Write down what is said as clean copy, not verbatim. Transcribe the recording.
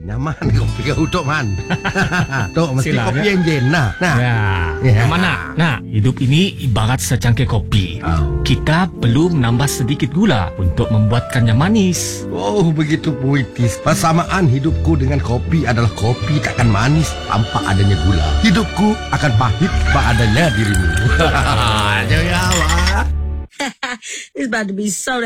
Nyaman kopi kau Tok Man. Tok, mesti Sila, kopi ya. enjin. Nah. Yang mana? Nah, hidup ini ibarat secangkir kopi. Kita perlu menambah sedikit gula untuk membuatkannya manis. Oh, begitu puitis. Persamaan hidupku dengan kopi adalah kopi takkan manis tanpa adanya gula. Hidupku akan pahit tanpa adanya dirimu. Jangan. It's about to be so